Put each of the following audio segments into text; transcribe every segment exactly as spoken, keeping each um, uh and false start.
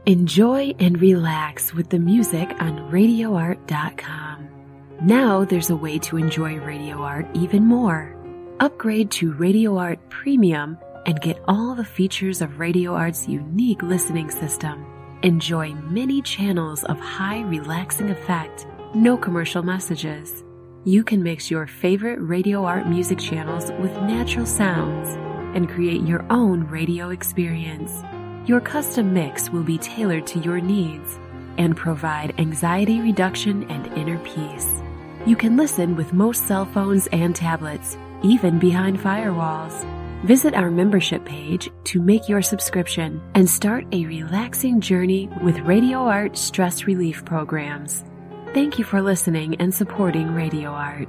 Enjoy and relax with the music on radio art dot com. Now there's a way to enjoy Radio Art even more. Upgrade to Radio Art Premium and get all the features of Radio Art's unique listening system. Enjoy many channels of high relaxing effect, no commercial messages. You can mix your favorite Radio Art music channels with natural sounds and create your own radio experience. Your custom mix will be tailored to your needs and provide anxiety reduction and inner peace. You can listen with most cell phones and tablets, even behind firewalls. Visit our membership page to make your subscription and start a relaxing journey with Radio Art stress relief programs. Thank you for listening and supporting Radio Art.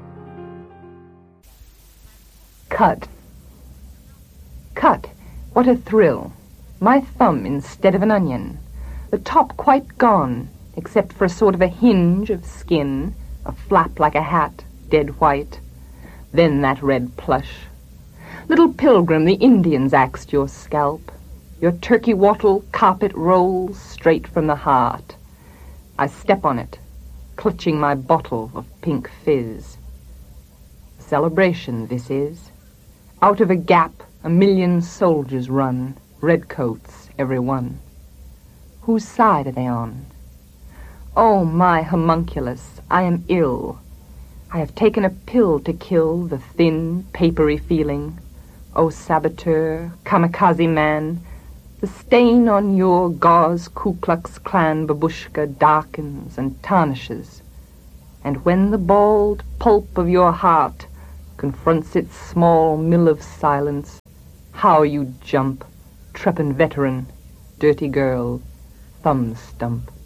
Cut. Cut. What a thrill. My thumb instead of an onion. The top quite gone, except for a sort of a hinge of skin, a flap like a hat, dead white. Then that red plush. Little pilgrim, the Indians axed your scalp. Your turkey wattle carpet rolls straight from the heart. I step on it, clutching my bottle of pink fizz. Celebration, this is. Out of a gap, a million soldiers run. Redcoats, every one. Whose side are they on? Oh, my homunculus, I am ill. I have taken a pill to kill the thin, papery feeling. Oh, saboteur, kamikaze man, the stain on your gauze Ku Klux Klan babushka darkens and tarnishes. And when the bald pulp of your heart confronts its small mill of silence, how you jump, Trepan veteran, dirty girl, thumb stump.